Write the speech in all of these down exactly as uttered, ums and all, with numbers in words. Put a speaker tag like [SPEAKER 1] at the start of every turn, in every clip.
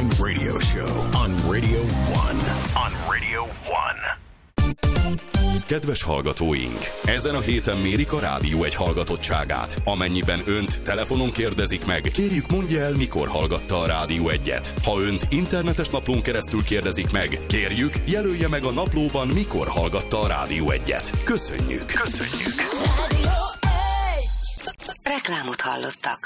[SPEAKER 1] Prime Radio Show on Radio One. On Radio One. Kedves hallgatóink! Ezen a héten mérik a Rádió egy hallgatottságát. Amennyiben önt telefonon kérdezik meg, kérjük mondja el, mikor hallgatta a Rádió egyet. Ha önt internetes naplón keresztül kérdezik meg, kérjük jelölje meg a naplóban, mikor hallgatta a Rádió egyet. Köszönjük! Köszönjük!
[SPEAKER 2] Rádió egy! Reklámot hallottak.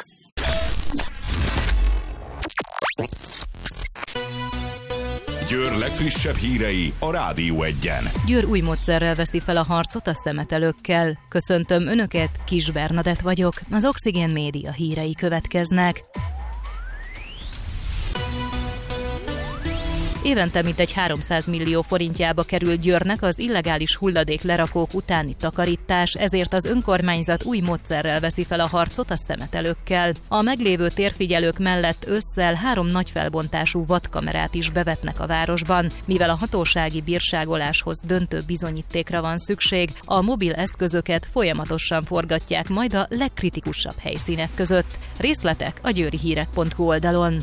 [SPEAKER 1] Győr legfrissebb hírei a Rádió egyen.
[SPEAKER 3] Győr új módszerrel veszi fel a harcot a szemetelőkkel. Köszöntöm Önöket, Kis Bernadett vagyok, az Oxigén Média hírei következnek. Évente mintegy háromszáz millió forintjába kerül Győrnek az illegális hulladék lerakók utáni takarítás, ezért az önkormányzat új módszerrel veszi fel a harcot a szemetelőkkel. A meglévő térfigyelők mellett ősszel három nagy felbontású vadkamerát is bevetnek a városban. Mivel a hatósági bírságoláshoz döntő bizonyítékra van szükség, a mobil eszközöket folyamatosan forgatják majd a legkritikusabb helyszínek között. Részletek a győri hírek pont hu oldalon.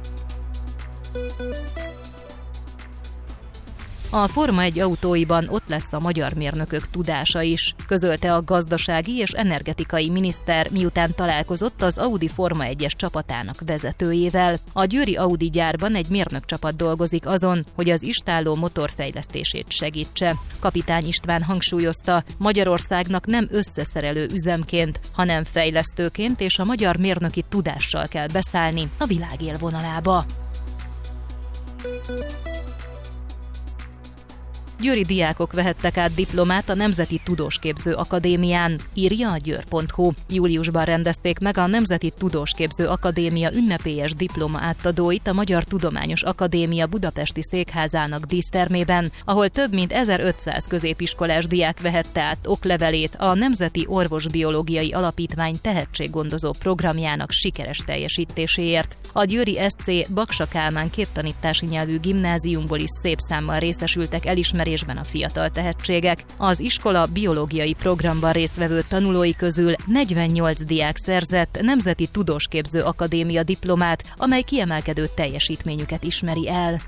[SPEAKER 3] A Forma egy autóiban ott lesz a magyar mérnökök tudása is, közölte a gazdasági és energetikai miniszter, miután találkozott az Audi Forma egyes csapatának vezetőjével. A győri Audi gyárban egy mérnökcsapat dolgozik azon, hogy az istálló motor fejlesztését segítse. Kapitány István hangsúlyozta, Magyarországnak nem összeszerelő üzemként, hanem fejlesztőként és a magyar mérnöki tudással kell beszállni a világ élvonalába. Győri diákok vehettek át diplomát a Nemzeti Tudósképző Akadémián, írja a győr pont hu. Júliusban rendezték meg a Nemzeti Tudósképző Akadémia ünnepélyes diploma átadóit a Magyar Tudományos Akadémia budapesti székházának dísztermében, ahol több mint ezerötszáz középiskolás diák vehette át oklevelét a Nemzeti Orvosbiológiai Alapítvány tehetséggondozó programjának sikeres teljesítéséért. A győri es cé Baksa Kálmán két tanítási nyelvű gimnáziumból is szép számmal részesültek elismerésben a fiatal tehetségek. Az iskola biológiai programban résztvevő tanulói közül negyvennyolc diák szerzett Nemzeti Tudósképző Akadémia diplomát, amely kiemelkedő teljesítményüket ismeri el.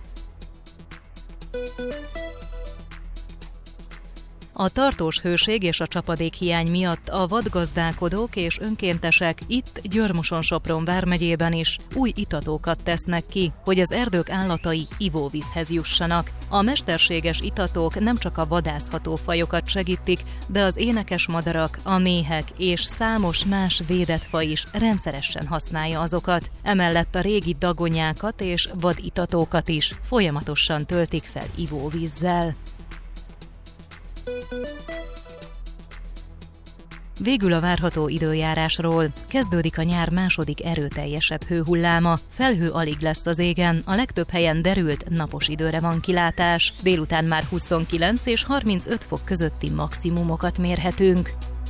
[SPEAKER 3] A tartós hőség és a csapadékhiány miatt a vadgazdálkodók és önkéntesek itt Győr-Moson-Sopron vármegyében is új itatókat tesznek ki, hogy az erdők állatai ivóvízhez jussanak. A mesterséges itatók nem csak a vadászható fajokat segítik, de az énekes madarak, a méhek és számos más védett faj is rendszeresen használja azokat. Emellett a régi dagonyákat és vaditatókat is folyamatosan töltik fel ivóvízzel. Végül a várható időjárásról. Kezdődik a nyár második erőteljesebb hőhulláma, felhő alig lesz az égen, a legtöbb helyen derült, napos időre van kilátás. Délután már huszonkilenc és harmincöt fok közötti maximumokat mérhetünk.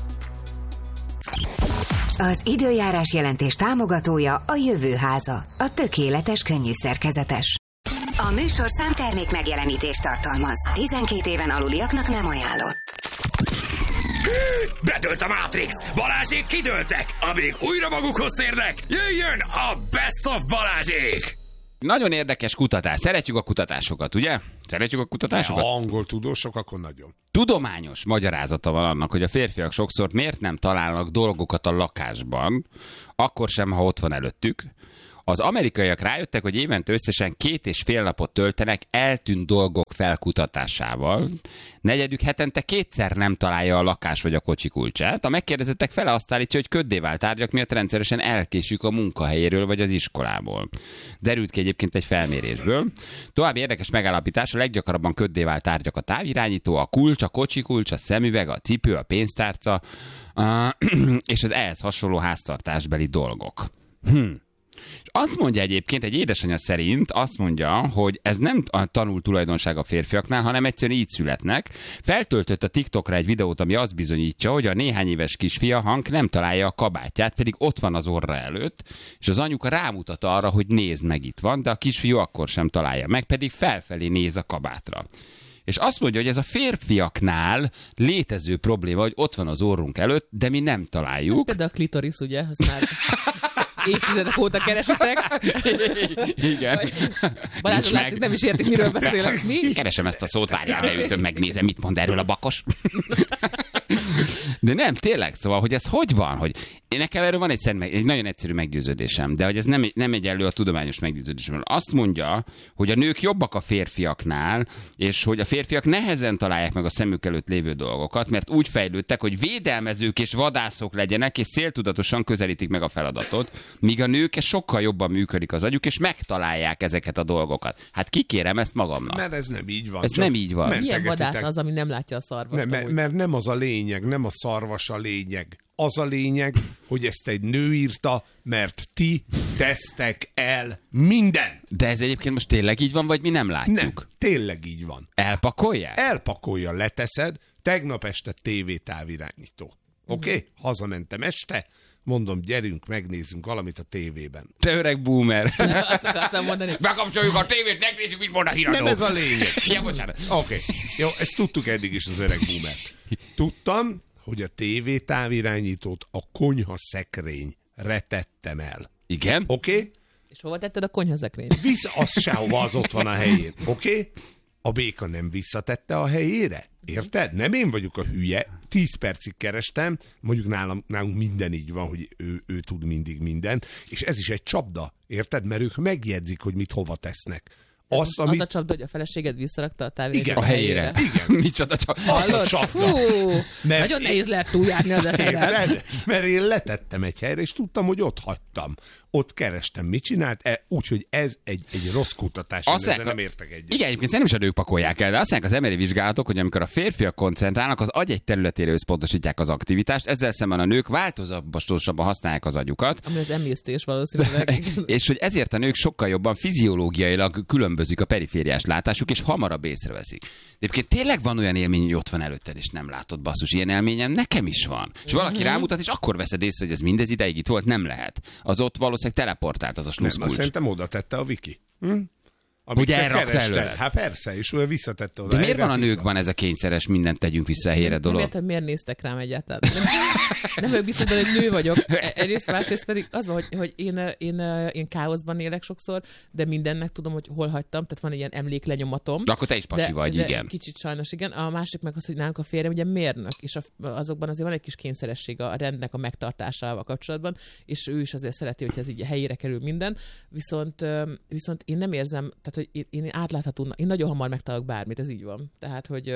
[SPEAKER 2] Az időjárás jelentés támogatója a Jövőháza, a tökéletes könnyűszerkezetes. A műsor számtermék megjelenítést tartalmaz. tizenkét éven aluliaknak nem ajánlott.
[SPEAKER 4] Bedőlt a Matrix! Balázsék kidőltek! Amíg újra magukhoz térnek, jöjjön a Best of Balázsék!
[SPEAKER 5] Nagyon érdekes kutatás. Szeretjük a kutatásokat, ugye? Szeretjük a kutatásokat?
[SPEAKER 6] Ha angol tudósok, akkor nagyon.
[SPEAKER 5] Tudományos magyarázata van annak, hogy a férfiak sokszor miért nem találnak dolgokat a lakásban, akkor sem, ha ott van előttük. Az amerikaiak rájöttek, hogy évente összesen két és fél napot töltenek eltűnt dolgok felkutatásával. Negyedük hetente kétszer nem találja a lakás vagy a kocsi kulcsát. A megkérdezettek fele azt állítja, hogy köddé vált tárgyak miatt rendszeresen elkésik a munkahelyéről vagy az iskolából. Derült ki egyébként egy felmérésből. További érdekes megállapítás, a leggyakrabban köddé vált tárgyak a távirányító, a kulcs, a kocsi kulcs, a szemüveg, a cipő, a pénztárca és az ehhez hasonló háztartásbeli dolgok. Hm. És azt mondja egyébként, egy édesanyja szerint azt mondja, hogy ez nem a tanult tulajdonság a férfiaknál, hanem egyszerűen így születnek. Feltöltött a TikTokra egy videót, ami azt bizonyítja, hogy a néhány éves kisfia Hank nem találja a kabátját, pedig ott van az orra előtt, és az anyuka rámutat arra, hogy nézd meg, itt van, de a kisfiú akkor sem találja meg, pedig felfelé néz a kabátra. És azt mondja, hogy ez a férfiaknál létező probléma, hogy ott van az orrunk előtt, de mi nem találjuk.
[SPEAKER 7] Például a klitoris, ugye? Azt már... évtizedek óta keresitek.
[SPEAKER 5] Igen.
[SPEAKER 7] Balázs látszik, nem is értik, miről beszélek. Mi?
[SPEAKER 5] Keresem ezt a szót, várjál, leütöm, megnézem, mit mond erről a bakos. De nem, tényleg, szóval, hogy ez hogy van, hogy én nekem erről van egy, szent, egy nagyon egyszerű meggyőződésem, de hogy ez nem, nem egy elő a tudományos meggyőződésem. Azt mondja, hogy a nők jobbak a férfiaknál, és hogy a férfiak nehezen találják meg a szemük előtt lévő dolgokat, mert úgy fejlődtek, hogy védelmezők és vadászok legyenek, és céltudatosan közelítik meg a feladatot, míg a nők sokkal jobban működik az agyuk, és megtalálják ezeket a dolgokat. Hát kikérem ezt magamnak.
[SPEAKER 6] Mert ez nem így van.
[SPEAKER 5] Ez nem így van.
[SPEAKER 7] Milyen vadász az, ami nem látja a szarvast?
[SPEAKER 6] Nem, mert, mert nem az a lényeg, nem a szarvas a lényeg. Az a lényeg, hogy ezt egy nő írta, mert ti tesztek el minden.
[SPEAKER 5] De ez egyébként most tényleg így van, vagy mi nem látjuk?
[SPEAKER 6] Nem, tényleg így van.
[SPEAKER 5] Elpakolják?
[SPEAKER 6] Elpakolja, leteszed, tegnap este tévétávirányító. Oké? Okay? Hazamentem este, mondom, gyerünk, megnézzünk valamit a tévében.
[SPEAKER 5] Te öreg boomer.
[SPEAKER 7] Azt akartam mondani.
[SPEAKER 5] Bekapcsoljuk a tévét, megnézzük, mit mond a híradó.
[SPEAKER 6] Nem ez a lényeg.
[SPEAKER 5] Ja, bocsánat.
[SPEAKER 6] Oké, okay. Jó, ezt tudtuk eddig is az öreg boomer. Tudtam, hogy a tévétávirányítót a konyha szekrényre tettem el.
[SPEAKER 5] Igen?
[SPEAKER 6] Oké? Okay?
[SPEAKER 7] És hova tetted a konyhaszekrényt?
[SPEAKER 6] Vissza, az sehova, az ott van a helyén. Oké? Okay? A béka nem visszatette a helyére? Érted? Nem én vagyok a hülye. Tíz percig kerestem, mondjuk nálam, nálunk minden így van, hogy ő, ő tud mindig mindent, és ez is egy csapda, érted? Mert ők megjegyzik, hogy mit hova tesznek.
[SPEAKER 7] Azt, az amit... a csapda, hogy a feleséged visszarakta a távirányítót
[SPEAKER 5] a helyére.
[SPEAKER 6] Igen.
[SPEAKER 5] Micsoda csapda.
[SPEAKER 7] Az a csapda. Fú, mert nagyon nehéz lehet túljárni az eszedet.
[SPEAKER 6] Mert én letettem egy helyre, és tudtam, hogy ott hagytam. Ott kerestem, mit csinált, e, úgyhogy ez egy, egy rossz kutatás, én ezzel nem értek egyet.
[SPEAKER 5] Igen, egyébként nem is a nők pakolják el, de azt mondják az em er i vizsgálatok, hogy amikor a férfiak koncentrálnak, az agy egy területére összpontosítják az aktivitást, ezzel szemben a nők változatosabban használják az agyukat.
[SPEAKER 7] Ami az emésztés valószínűleg.
[SPEAKER 5] És hogy ezért a nők sokkal jobban fiziológiailag különbözik a perifériás látásuk, és hamarabb észreveszik. De egyébként tényleg van olyan élmény, hogy ott van előtted, és nem látod, basszus, ilyen élményem nekem is van. És valaki mm-hmm. rámutat, és akkor veszed észre, hogy ez mindez ideig itt volt, nem lehet. Az ott valószínűleg teleportált az a sluszkulcs.
[SPEAKER 6] Nem, szerintem oda tette a Viki. Hm?
[SPEAKER 5] Hogy elrakta előle.
[SPEAKER 6] Hát persze, és ő visszatette oda.
[SPEAKER 5] De miért van a nőkben ez a kényszeres, mindent tegyünk vissza a helyére dolog?
[SPEAKER 7] Nem értem, miért néztek rám egyáltalán. Nem, nem vagyok biztos, hogy nő vagyok. Egyrészt, másrészt pedig az van, hogy, hogy én, én, én káoszban élek sokszor, de mindennek tudom, hogy hol hagytam, tehát van egy ilyen emléklenyomatom.
[SPEAKER 5] De akkor te is pasi
[SPEAKER 7] de,
[SPEAKER 5] vagy,
[SPEAKER 7] de
[SPEAKER 5] igen.
[SPEAKER 7] Kicsit sajnos, igen. A másik meg az, hogy nálunk a férjem ugye mérnök, és a, azokban azért van egy kis kényszeresség a rendnek a megtartásával kapcsolatban, és ő is azért szereti, hogy ez így helyére kerül minden. Viszont, viszont én nem érzem, tehát hogy én, én átlátható, én nagyon hamar megtalálok bármit, ez így van. Tehát, hogy...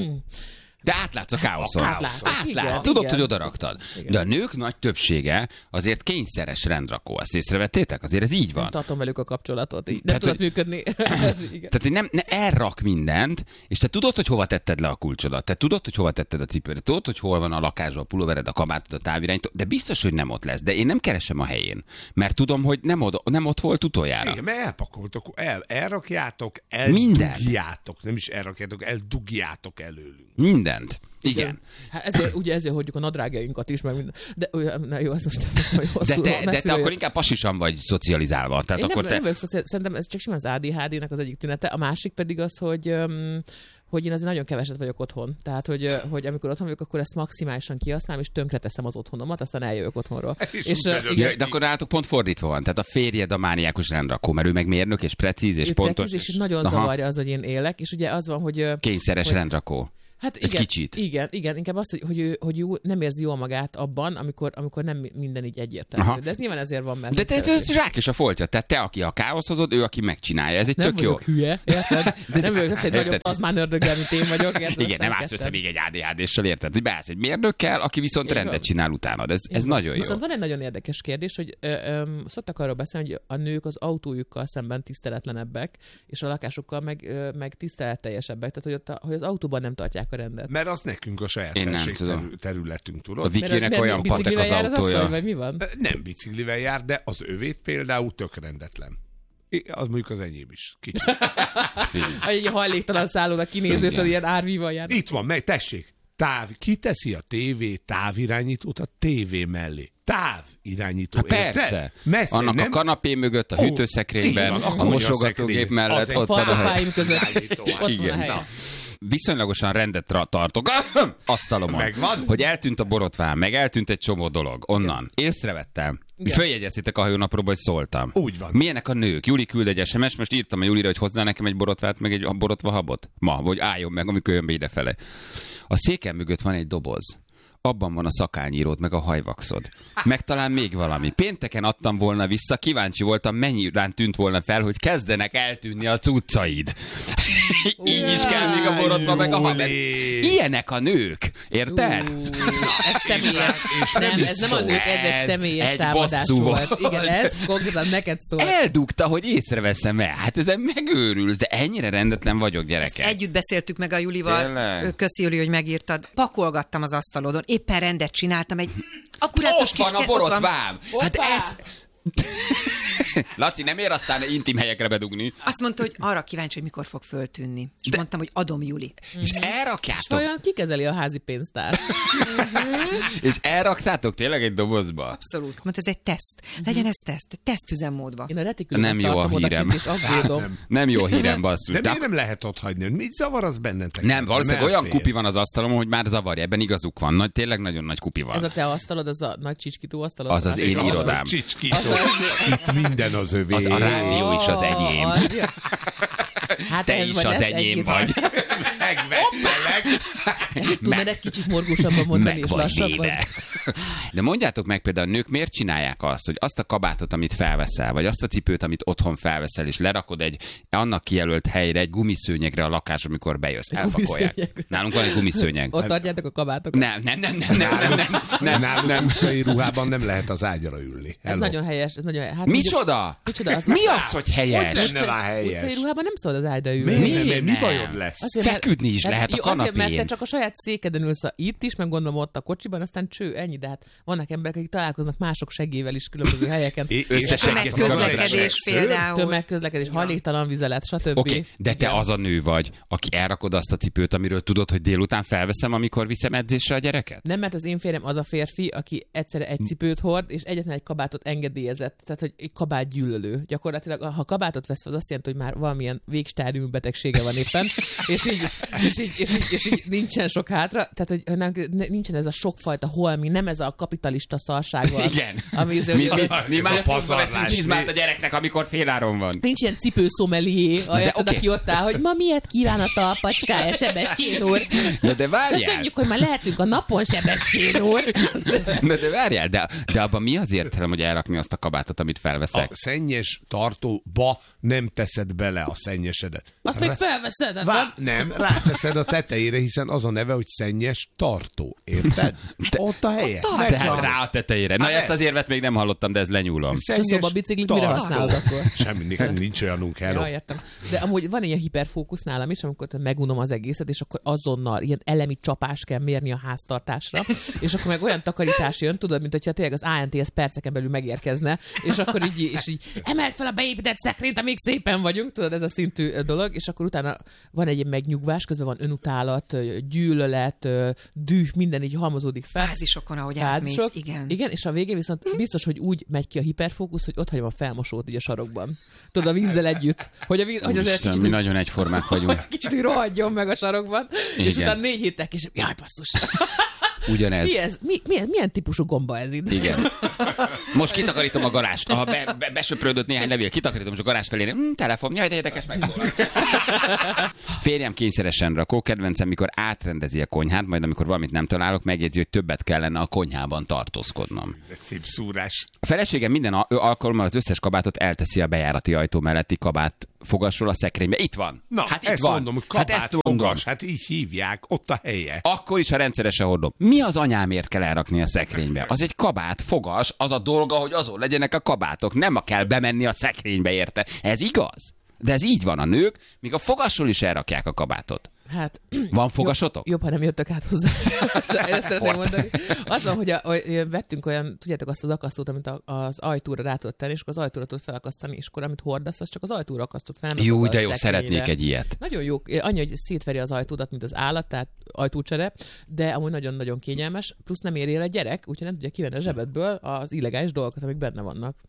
[SPEAKER 5] De átlátsz a káoszon.
[SPEAKER 7] Átlátsz.
[SPEAKER 5] Átlátsz. Tudod, igen. Hogy oda raktad. Igen. De a nők nagy többsége azért kényszeres rendrakó. Ezt észrevettétek? Azért ez így van. Nem
[SPEAKER 7] tartom velük a kapcsolatot. Így. Nem tudod működni. Ez, igen.
[SPEAKER 5] Tehát nem, ne elrak mindent, és te tudod, hogy hova tetted le a kulcsodat. Te tudod, hogy hova tetted a cipődet. Tudod, hogy hol van a lakásban a pulóvered, a kabátod, a távirányító. De biztos, hogy nem ott lesz. De én nem keresem a helyén. Mert tudom, hogy nem, od- nem ott volt utoljára.
[SPEAKER 6] Igen, mert elpakoltok, el, elrakjátok, eldugjátok. Nem is elrakjátok, eldugjátok előlünk.
[SPEAKER 5] Mindent. Igen.
[SPEAKER 7] Hát ezért, ugye ezért hagyjuk a nadrágjainkat is, meg minden. De na jó, ez most
[SPEAKER 5] hosszú, De te, de te akkor inkább pasisan vagy szocializálva. Tehát
[SPEAKER 7] én
[SPEAKER 5] akkor
[SPEAKER 7] nem,
[SPEAKER 5] te...
[SPEAKER 7] nem vagyok szociál... Szerintem ez csak simán az á dé há dé-nek az egyik tünete. A másik pedig az, hogy... Um, hogy én azért nagyon keveset vagyok otthon. Tehát, hogy, hogy amikor otthon vagyok, akkor ezt maximálisan kihasználom, és tönkreteszem az otthonomat, aztán eljövök otthonról.
[SPEAKER 6] És,
[SPEAKER 7] és
[SPEAKER 6] uh,
[SPEAKER 5] ja, de akkor nálatok pont fordítva van. Tehát a férjed a mániákus rendrakó, mert ő meg mérnök, és precíz, és
[SPEAKER 7] ő
[SPEAKER 5] pontos.
[SPEAKER 7] Precíz, és, és nagyon aha. zavarja az, hogy én élek, és ugye az van, hogy...
[SPEAKER 5] Kényszeres
[SPEAKER 7] hogy,
[SPEAKER 5] rendrakó.
[SPEAKER 7] Hát
[SPEAKER 5] egy
[SPEAKER 7] igen,
[SPEAKER 5] kicsit.
[SPEAKER 7] Igen, igen, inkább az, hogy, hogy, ő, hogy ő nem érzi jól magát abban, amikor, amikor nem minden így egyértelmű. Aha. De ez nyilván ezért van, mert...
[SPEAKER 5] De te, te, te zsák és a foltja. Tehát te, aki a káosz hozod, ő, aki megcsinálja. Ez egy
[SPEAKER 7] nem
[SPEAKER 5] tök jó.
[SPEAKER 7] Nem vagyok hülye, érted? De nem vagyok azt, hogy nagyobb az már nördöggel, mint én vagyok. Érted?
[SPEAKER 5] Igen, nem állsz össze még egy á dé há dé-ssel, érted? Hogy beállsz egy mérnökkel, aki viszont rendet csinál utánad. Ez, ez nagyon jó.
[SPEAKER 7] Viszont van egy nagyon érdekes kérdés, hogy ö, ö, szoktak arról beszélni, hogy a nők az autójukkal szemben tiszteletlenebbek, és a lakásukkal meg, ö, meg tiszteletteljesebbek. Tehát, hogy, ott a, hogy az autóban nem tartják a rendet.
[SPEAKER 6] Mert az nekünk a saját
[SPEAKER 5] Én nem tudom.
[SPEAKER 6] területünk, tudod?
[SPEAKER 5] A Vikinek mert, olyan patek az autója.
[SPEAKER 7] Az, vagy mi van?
[SPEAKER 6] Nem biciklivel jár, de az övét például tök rendetlen. Az mondjuk az enyém is. Kicsit.
[SPEAKER 7] Egy hajléktalan szállónak kinézőtől ilyen árvíval jár.
[SPEAKER 6] Itt van, meg tessék. Táv, ki teszi a tévé távirányítót a tévé mellé? Távirányító.
[SPEAKER 5] Hát persze.
[SPEAKER 6] Messze,
[SPEAKER 5] annak
[SPEAKER 6] nem?
[SPEAKER 5] A kanapé mögött, a hűtőszekrényben, a, a mosogatógép mellett ott van a hely.
[SPEAKER 7] között. Ott van a hely.
[SPEAKER 5] viszonylagosan rendet tra- tartok asztalomon,
[SPEAKER 6] Megvan?
[SPEAKER 5] hogy eltűnt a borotvám, meg eltűnt egy csomó dolog onnan. Észrevettem. Följegyeztétek a hajónapróba, hogy szóltam.
[SPEAKER 6] Úgy van.
[SPEAKER 5] Milyenek a nők? Juli küld egy es em es, most írtam a Julira, hogy hozzá nekem egy borotvát, meg egy borotva habot. Ma, vagy álljon meg, amikor jön be idefele. A széken mögött van egy doboz. Abban van a szakányíród, meg a hajvaxod. Meg talán még valami. Pénteken adtam volna vissza, kíváncsi voltam, mennyi után tűnt volna fel, hogy kezdenek eltűnni a cuccaid. Így is kell még a borotva, meg a hab. Ilyenek a nők, érted?
[SPEAKER 7] Uh, ez személyes. És nem, ez nem a nők, ez egy személyes
[SPEAKER 5] egy
[SPEAKER 7] támadás
[SPEAKER 5] bosszú
[SPEAKER 7] volt.
[SPEAKER 5] volt.
[SPEAKER 7] Igen, ez konkrétan neked szól.
[SPEAKER 5] Eldugta, hogy észreveszem el. Hát ezen megőrülsz, de ennyire rendetlen vagyok, gyerekek.
[SPEAKER 8] Együtt beszéltük meg a Julival.
[SPEAKER 5] Tényleg?
[SPEAKER 8] Köszi, Juli, hogy megírtad. Pakolgattam az asztalodon. Éppen rendet csináltam. Egy akkurátus
[SPEAKER 5] Ott van
[SPEAKER 8] kis
[SPEAKER 5] a
[SPEAKER 8] ke- ott van.
[SPEAKER 5] borotvám. Hát
[SPEAKER 7] Hoppá!
[SPEAKER 5] ez... Laci, nem ér aztán intim helyekre bedugni.
[SPEAKER 8] Azt mondta, hogy arra kíváncsi, hogy mikor fog föltűnni. És
[SPEAKER 5] De-
[SPEAKER 8] mondtam, hogy adom, Juli.
[SPEAKER 5] És elrakjátok.
[SPEAKER 7] Vajon ki kezeli a házi pénztár?
[SPEAKER 5] És elraktátok tényleg egy dobozba?
[SPEAKER 8] Abszolút. Mondta, ez egy teszt. Legyen ez teszt. Egy tesztüzemmódban.
[SPEAKER 7] Én a retikülömet
[SPEAKER 5] Nem jó a
[SPEAKER 7] tartom
[SPEAKER 5] hírem.
[SPEAKER 7] odakint, és aggódom.
[SPEAKER 5] Nem jó hírem, basszus.
[SPEAKER 6] De
[SPEAKER 5] De
[SPEAKER 6] miért nem lehet ott hagyni? Mit zavar az bennetek?
[SPEAKER 5] nem, valószínűleg olyan
[SPEAKER 6] elfér.
[SPEAKER 5] kupi van az asztalom, hogy már zavarja. Ebben igazuk van. Nagy, tényleg nagyon nagy kupi van.
[SPEAKER 7] Ez a te asztalod, az a nagy csicskító asztalod?
[SPEAKER 5] Az az én
[SPEAKER 6] Az,
[SPEAKER 5] irodám.
[SPEAKER 6] hogy Csicskító. Itt minden az övé.
[SPEAKER 5] Az a rádió is az enyém.
[SPEAKER 7] Az... Hát
[SPEAKER 5] Te
[SPEAKER 7] ez
[SPEAKER 5] is
[SPEAKER 7] vagy,
[SPEAKER 5] az
[SPEAKER 7] ez
[SPEAKER 5] enyém
[SPEAKER 7] egy-két-
[SPEAKER 5] vagy.
[SPEAKER 7] Tudnád egy kicsit morgósabban mondani,
[SPEAKER 5] Meg
[SPEAKER 7] és
[SPEAKER 5] vagy
[SPEAKER 7] lassabban?
[SPEAKER 5] véve. De mondjátok meg például, a nők miért csinálják azt, hogy azt a kabátot, amit felveszel, vagy azt a cipőt, amit otthon felveszel, és lerakod egy annak kijelölt helyre, egy gumiszőnyegre a lakás, amikor bejössz. Elpakolják.
[SPEAKER 7] gumiszőnyeg.
[SPEAKER 5] Nálunk van egy gumiszőnyeg.
[SPEAKER 7] Ott tartjátok a kabátokat?
[SPEAKER 5] Nem, nem, nem, nem, nem, nem, nem, nem,
[SPEAKER 6] Nálunk
[SPEAKER 5] nem.
[SPEAKER 6] utcai ruhában nem lehet az ágyra ülni.
[SPEAKER 7] Ez
[SPEAKER 6] Hello.
[SPEAKER 7] nagyon helyes, ez nagyon helyes. Hát
[SPEAKER 5] Micsoda?
[SPEAKER 7] Micsoda? Az
[SPEAKER 5] Mi az, hogy helyes?
[SPEAKER 6] Hogy lenne rá helyes?
[SPEAKER 7] Utcai ruhában nem szabad az ágyra ülni.
[SPEAKER 6] Miért?
[SPEAKER 5] Miért
[SPEAKER 6] Nem, mi
[SPEAKER 5] nem?
[SPEAKER 6] bajod lesz?
[SPEAKER 7] Azért, mert-
[SPEAKER 5] Feküdni is
[SPEAKER 7] Hát
[SPEAKER 5] lehet a
[SPEAKER 7] jó, azért, mert te
[SPEAKER 5] kanapén.
[SPEAKER 7] csak a saját székeden ülsz a- itt is, meg gondolom ott a kocsiban, aztán cső, ennyi, de hát vannak emberek, akik találkoznak mások segélyével is különböző helyeken.
[SPEAKER 6] É-
[SPEAKER 5] Összeseggetik
[SPEAKER 6] és-
[SPEAKER 8] Tömegközlekedés például.
[SPEAKER 7] Tömegközlekedés, hajléktalan vizelet, stb.
[SPEAKER 5] Oké, okay, de te az a nő vagy, aki elrakod azt a cipőt, amiről tudod, hogy délután felveszem, amikor viszem edzésre a gyereket?
[SPEAKER 7] Nem, mert az én férjem az a férfi, aki egyszerre egy cipőt hord, és egyetlen egy kabátot engedélyezett. Tehát, hogy egy kabát gyűlölő. Gyakorlatilag, ha kabátot vesz, az azt jelenti, hogy már valamilyen végstádiumú betegsége van éppen, és így, és, így, és, így, és így nincsen sok hátra. Tehát, hogy nem, nincsen ez a sokfajta holmi, nem ez a kapitalista szarság van.
[SPEAKER 5] Igen.
[SPEAKER 7] Ami,
[SPEAKER 5] Mi, mi, mi
[SPEAKER 6] Ez a
[SPEAKER 5] már
[SPEAKER 6] pazarlás.
[SPEAKER 5] veszünk csizmát a gyereknek, amikor féláron van.
[SPEAKER 7] Nincs ilyen cipőszomelié,
[SPEAKER 5] oké.
[SPEAKER 7] okay. Aki ott áll, hogy ma miért kíván a talpacskája, Sebestyén úr.
[SPEAKER 5] Ja, de várjál.
[SPEAKER 7] Köszönjük, hogy már lehetünk a napon, Sebestyén úr.
[SPEAKER 5] De, de várjál, de, de abban mi az értelem, hogy elrakni azt a kabátot, amit felveszek?
[SPEAKER 6] A szennyes tartóba nem teszed bele a szennyesedet.
[SPEAKER 7] Azt még felveszed, hát
[SPEAKER 6] Vá- nem, ráteszed a tetejére, hiszen az a neve, hogy szennyes tartó. Érted? Ott a helye.
[SPEAKER 5] Tehát rá a tetejére. Na,
[SPEAKER 6] Hát
[SPEAKER 5] ezt az érvet még nem hallottam, de ez lenyúlom.
[SPEAKER 7] És a szobabiciklit mire használod akkor?
[SPEAKER 6] Semmi, nekünk nincs olyanunk, hello.
[SPEAKER 7] Ja, értem. De amúgy van ilyen hiperfókusz nálam is, amikor megunom az egészet, és akkor azonnal ilyen elemi csapás kell mérni a háztartásra, és akkor meg olyan takarítás jön, tudod, mint hogyha tényleg az á en té es perceken belül megérkezne, és akkor így, és így emeld fel a beépített szekrényt, amíg szépen vagyunk, tudod, ez a szintű dolog, és akkor utána van egy ilyen megnyugvás, közben van önutálat, gyűlölet, düh, minden így halmozódik fel.
[SPEAKER 8] Fázisokon, ahogy
[SPEAKER 7] Fázisok.
[SPEAKER 8] átmész, igen.
[SPEAKER 7] Igen, és a végén viszont biztos, hogy úgy megy ki a hiperfókusz, hogy ott hagyom a felmosót így a sarokban. Tudod, a vízzel együtt. Hogy, a víz, hogy azért
[SPEAKER 5] Úristen,
[SPEAKER 7] kicsit,
[SPEAKER 5] mi
[SPEAKER 7] úgy-
[SPEAKER 5] nagyon egyformák vagyunk.
[SPEAKER 7] kicsit úgy rohadjon meg a sarokban, és
[SPEAKER 5] Igen.
[SPEAKER 7] utána négy héttel később, jaj, basszus.
[SPEAKER 5] Ugyanez.
[SPEAKER 7] Mi ez? Mi, milyen, milyen típusú gomba ez itt?
[SPEAKER 5] Igen. Most kitakarítom a garást. Ha be, be, besöprődött néhány levél, kitakarítom, és a garázs felé, hm, telefon, jaj, de érdekes, megszólal. Férjem kényszeresen rakó, kedvencem, mikor átrendezi a konyhát, majd amikor valamit nem találok, megjegyzi, hogy többet kellene a konyhában tartózkodnom.
[SPEAKER 6] De szép szúrás.
[SPEAKER 5] A feleségem minden al- alkalommal az összes kabátot elteszi a bejárati ajtó melletti kabát fogasról a szekrénybe. Itt van.
[SPEAKER 6] Na,
[SPEAKER 5] hát itt
[SPEAKER 6] ezt
[SPEAKER 5] van.
[SPEAKER 6] mondom, hogy
[SPEAKER 5] hát
[SPEAKER 6] kabát
[SPEAKER 5] ezt mondom.
[SPEAKER 6] fogas, hát így hívják, ott a helye.
[SPEAKER 5] Akkor is, ha rendszeresen hordom. Mi az anyámért kell elrakni a szekrénybe? Az egy kabát, fogas, az a dolga, hogy azon legyenek a kabátok. Nem a kell bemenni a szekrénybe, érte? Ez igaz? De ez így van, a nők, míg a fogasról is elrakják a kabátot.
[SPEAKER 7] Hát,
[SPEAKER 5] Van fogasotok?
[SPEAKER 7] jobb, ha nem jöttök át hozzá. Ezt szeretném mondani. Az van, hogy, a, hogy vettünk olyan, tudjátok azt az akasztót, amit a, az ajtóra rá tudod tenni, és akkor az ajtóra tudod felakasztani, és akkor amit hordasz, az csak az ajtóra akasztott fel. nem
[SPEAKER 5] Jó,
[SPEAKER 7] maga
[SPEAKER 5] de
[SPEAKER 7] a
[SPEAKER 5] jó,
[SPEAKER 7] szekrényre.
[SPEAKER 5] szeretnék egy ilyet.
[SPEAKER 7] Nagyon jó, annyi, hogy szétveri az ajtódat, mint az állat, tehát ajtócsere, de amúgy nagyon-nagyon kényelmes, plusz nem éri el a gyerek, úgyhogy nem tudja kivenni a zsebedből az illegális dolgokat, amik benne vannak.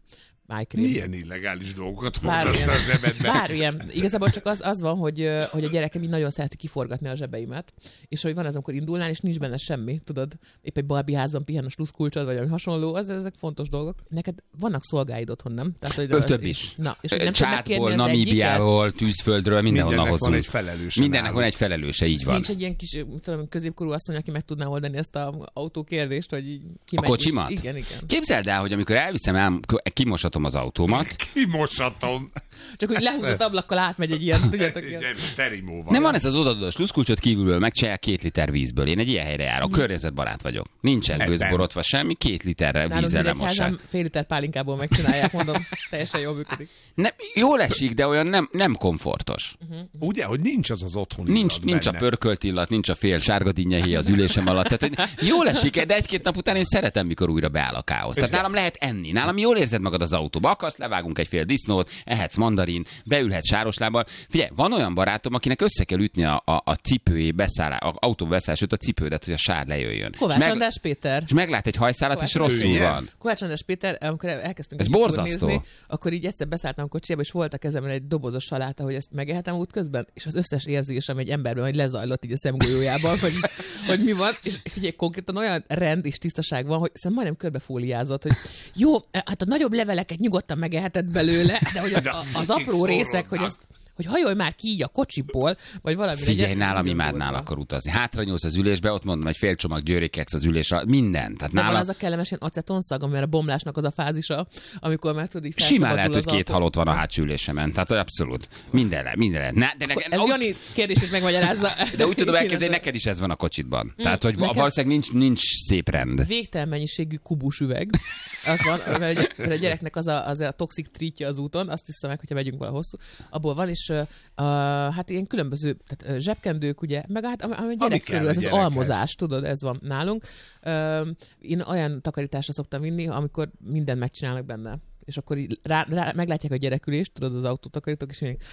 [SPEAKER 7] májkrém.
[SPEAKER 6] Milyen illegális dolgokat mondasz
[SPEAKER 7] Bármilyen,
[SPEAKER 6] a zsebedben?
[SPEAKER 7] bármilyen. Igazából csak az, az van, hogy, hogy a gyerekem így nagyon szereti kiforgatni a zsebeimet, és hogy van az, amikor indulnál, és nincs benne semmi, tudod, épp egy Barbie házban pihen a sluszkulcsod, vagy ami hasonló, az, ezek fontos dolgok. Neked vannak szolgáid otthon, nem? Tehát, hogy
[SPEAKER 5] Ön több is.
[SPEAKER 7] Na, és hogy nem tudod megkérni
[SPEAKER 5] Csádból,
[SPEAKER 7] az
[SPEAKER 5] Namíbiából, tűzföldről, mindenhonnan
[SPEAKER 6] Mindennek van
[SPEAKER 5] hozunk.
[SPEAKER 6] egy felelőse.
[SPEAKER 5] Mindennek van egy felelőse, így van.
[SPEAKER 7] Nincs egy ilyen kis, tudom, középkorú asszony, aki meg tudná oldani ezt a autókérdést, hogy így ki
[SPEAKER 5] A
[SPEAKER 7] megy,
[SPEAKER 5] kocsimat?
[SPEAKER 7] És, igen, igen.
[SPEAKER 5] Képzeld el, hogy amikor elviszem, el, kimosatom az autómat.
[SPEAKER 6] Kimosatom.
[SPEAKER 7] Csak hogy lehúzott ablakkal átmegy egy ilyen, tudjátok, ilyen.
[SPEAKER 6] Nem, sterimóval.
[SPEAKER 5] Nem van ez az odaadós sluszkulcsot kívülből, megcsinálják két liter vízből. Én egy ilyen helyre járok, környezetbarát vagyok. Nincsen
[SPEAKER 6] Ebben.
[SPEAKER 5] gőzborotva semmi, két literre
[SPEAKER 7] Nálunk
[SPEAKER 5] vízzel lemossák.
[SPEAKER 7] Nyíregyházán fél liter pálinkából megcsinálják, mondom, teljesen jól működik.
[SPEAKER 5] Nem, jól esik, de olyan nem, nem komfortos.
[SPEAKER 6] Ugye, hogy nincs az az otthoni
[SPEAKER 5] Nincs,
[SPEAKER 6] illat
[SPEAKER 5] nincs a
[SPEAKER 6] benne.
[SPEAKER 5] pörkölt illat, nincs a fél sárga dinnyehé az ülésem alatt. Tehát, hogy jól esik, de egy-két nap után én szeretem, mikor újra beáll a káosz. Tehát nálam lehet enni. Nálam jól érzed magad az autóba. Akarsz, levágunk egy fél disznót, ehetsz mandarin, beülhetsz sároslábbal. Figyelj, van olyan barátom, akinek össze kell ütni a, a, a cipőjé beszállá, a autóba beszállás, a cipődet, hogy a sár lejöjjön.
[SPEAKER 7] Kovács
[SPEAKER 5] És meg-
[SPEAKER 7] András Péter.
[SPEAKER 5] És meglát egy hajszálat, és
[SPEAKER 7] Kovács-
[SPEAKER 5] rosszul
[SPEAKER 6] Ő ilyen?
[SPEAKER 5] van.
[SPEAKER 7] Kovács András Péter, amikor elkezdtünk
[SPEAKER 5] Ez
[SPEAKER 7] együtt
[SPEAKER 5] borzasztó.
[SPEAKER 7] turnézni, akkor így egyszer beszálltam a kocsiába, és volt a kezemben egy dobozos saláta, hogy ezt megehetem útközben, és az összes érzésem egy emberben, hogy lezajlott így a szemgolyójában, hogy, hogy mi van, és figyelj, konkrétan olyan rend és tisztaság van, hogy szerintem majdnem körbefóliázott, hogy jó, hát a nagyobb leveleket nyugodtan megeheted belőle, de hogy az, a, az apró részek, hogy azt hogy hajolj már ki így a kocsiból, vagy valami
[SPEAKER 5] Figyelj,
[SPEAKER 7] legyen.
[SPEAKER 5] nálam
[SPEAKER 7] Nagyon
[SPEAKER 5] imádnál
[SPEAKER 7] durva.
[SPEAKER 5] akkor utazni. Hátra nyúlsz az ülésbe, ott mondom, egy fél csomag győrékeksz az ülés alatt, minden. Tehát
[SPEAKER 7] De
[SPEAKER 5] nálam
[SPEAKER 7] van az a kellemes ilyen acetonszag, amire a bomlásnak az a fázisa, amikor már tudod, így
[SPEAKER 5] simán lehet,
[SPEAKER 7] felszabadul
[SPEAKER 5] hogy
[SPEAKER 7] az
[SPEAKER 5] két
[SPEAKER 7] autó.
[SPEAKER 5] halott van a hátsó ülésemen. Tehát abszolút. Minden le, minden le. Ne, de neked,
[SPEAKER 7] Ez Jani kérdését megmagyarázza.
[SPEAKER 5] de úgy tudom elképzelni, neked is ez van a kocsitban. Tehát, hogy
[SPEAKER 7] Nekem-
[SPEAKER 5] valószínűleg nincs, nincs szép rend.
[SPEAKER 7] Végtelen mennyiségű kubus üveg. Az van, mert a- mert a gyereknek az a, az a toxik trítja az úton, azt hiszem meg, hogyha megyünk vala hosszú. Abból van, és uh, hát ilyen különböző tehát, uh, zsebkendők, ugye, meg hát ami, ami a gyerek
[SPEAKER 6] kell
[SPEAKER 7] körül,
[SPEAKER 6] a
[SPEAKER 7] ez az
[SPEAKER 6] gyerekhez.
[SPEAKER 7] almozás, tudod, ez van nálunk. Uh, én olyan takarításra szoktam vinni, amikor mindent megcsinálnak benne. És akkor így rá, rá, meglátják a gyerekülést, tudod, az autótakarítók, és mondják,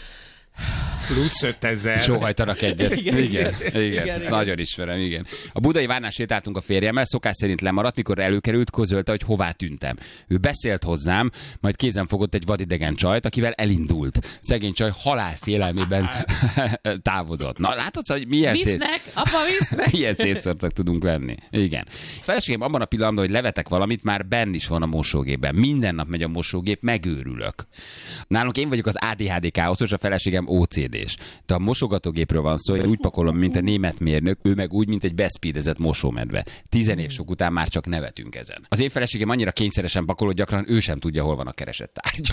[SPEAKER 6] Plusz ötezer.
[SPEAKER 5] Sóhajtanak egyet.
[SPEAKER 7] Igen,
[SPEAKER 5] Igen,
[SPEAKER 7] igen,
[SPEAKER 5] igen, igen,
[SPEAKER 7] igen, igen.
[SPEAKER 5] nagyon ismerem, igen. A budai várnál sétáltunk a férjemmel, szokás szerint lemaradt, mikor előkerült, közölte, hogy hová tűntem. Ő beszélt hozzám, majd kézen fogott egy vadidegen csajt, akivel elindult. Szegény csaj halálfélelmében távozott. Na, látod, hogy milyen szét...
[SPEAKER 7] visznek, apa, visznek!
[SPEAKER 5] Ilyen szétszórtak tudunk lenni. Igen. A feleségem abban a pillanatban, hogy levetek valamit, már benn is van a mosógépben. Minden nap megy a mosógép, megőrülök. Nálunk én vagyok az á dé há dé káoszos, a feleségem ó cé dés. De a mosogatógépről van szó, én úgy pakolom, mint a német mérnök, ő meg úgy, mint egy beszpídezett mosómedve. Tizen év sok után már csak nevetünk ezen. Az én feleségem annyira kényszeresen pakol, hogy gyakran ő sem tudja, hol van a keresett tárgy.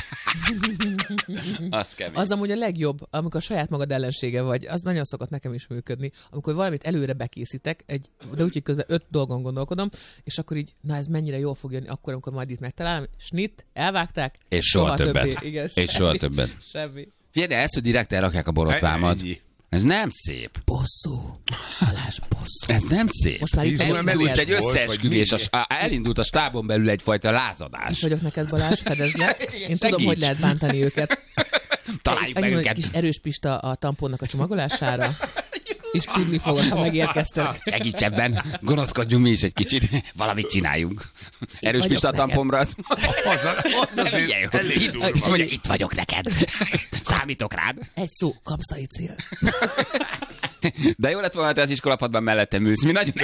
[SPEAKER 5] Az kemény.
[SPEAKER 7] Az amúgy a legjobb, amikor saját magad ellensége vagy, az nagyon szokott nekem is működni, amikor valamit előre bekészítek, egy, de úgy, hogy közben öt dolgon gondolkodom, és akkor így, na ez mennyire jól fog jönni, akkor, amikor majd itt megtalálom, snit, elvágták,
[SPEAKER 5] És soha többet.
[SPEAKER 7] többé. Igen,
[SPEAKER 5] És
[SPEAKER 7] semmi,
[SPEAKER 5] soha többet.
[SPEAKER 7] Semmi.
[SPEAKER 5] Figyelj, ezt, hogy direkt elrakják a borotvámat.
[SPEAKER 6] Ennyi.
[SPEAKER 5] Ez nem szép.
[SPEAKER 7] Bosszú. Balázs, bosszú.
[SPEAKER 5] Ez nem szép.
[SPEAKER 7] Most már itt
[SPEAKER 6] Tíz
[SPEAKER 7] vagyok,
[SPEAKER 6] nem
[SPEAKER 5] Elindult
[SPEAKER 6] elég
[SPEAKER 5] egy
[SPEAKER 6] volt,
[SPEAKER 5] összeesküvés,
[SPEAKER 6] vagy
[SPEAKER 5] a, a, elindult a stábon belül egyfajta
[SPEAKER 7] itt
[SPEAKER 5] lázadás.
[SPEAKER 7] vagyok neked, Balázs, fedezd le. Én tudom,
[SPEAKER 5] Segíts.
[SPEAKER 7] hogy lehet bántani őket.
[SPEAKER 5] Találjuk meg
[SPEAKER 7] Annyi, hogy
[SPEAKER 5] őket.
[SPEAKER 7] kis erős pista a tamponnak a csomagolására, és tudni fogod, ha megérkeztek.
[SPEAKER 5] Segíts ebben, gonoszkodjunk mi is egy kicsit, valamit csináljunk. Erős
[SPEAKER 7] vagyok
[SPEAKER 5] Pista a
[SPEAKER 7] neked.
[SPEAKER 5] tampomra, az...
[SPEAKER 6] Az, az azért
[SPEAKER 5] Figyelj,
[SPEAKER 6] elég
[SPEAKER 5] itt,
[SPEAKER 6] durva.
[SPEAKER 5] és mondja, itt vagyok neked. Számítok rád.
[SPEAKER 7] Egy szó, kapszai cél.
[SPEAKER 5] De jó lett volna, ha te az iskolapadban mellettem ülsz. Mi nagyon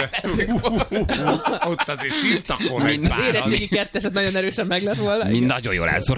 [SPEAKER 6] Ott azért sírtak volna egy
[SPEAKER 5] Mind-
[SPEAKER 6] páran.
[SPEAKER 7] Érettségi ketteset nagyon erősen meg lett volna.
[SPEAKER 5] mi nagyon jól elszor.